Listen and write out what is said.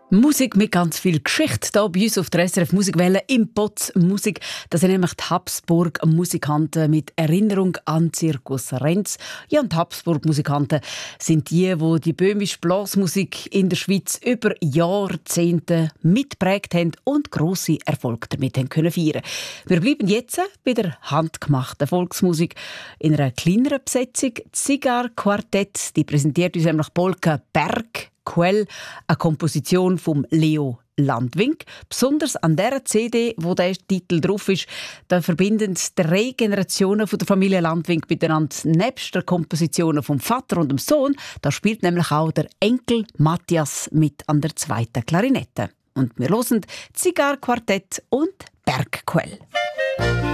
Musik mit ganz viel Geschichte hier bei uns auf der SRF Musikwelle im Potz Musik. Das sind nämlich die Habsburg-Musikanten mit Erinnerung an Zirkus Renz. Ja, und die Habsburg-Musikanten sind die böhmische Blasmusik in der Schweiz über Jahrzehnte mitgeprägt haben und grosse Erfolge damit haben können feiern. Wir bleiben jetzt bei der handgemachten Volksmusik in einer kleineren Besetzung. Zigar Quartett, die präsentiert uns nämlich Polka Bergquell, eine Komposition von Leo Landwink. Besonders an dieser CD, wo der Titel drauf ist, da verbinden 3 Generationen von der Familie Landwink miteinander. Nebst der Kompositionen vom Vater und dem Sohn, da spielt nämlich auch der Enkel Matthias mit an der 2. Klarinette. Und wir hören Zigar Quartett und Bergquell.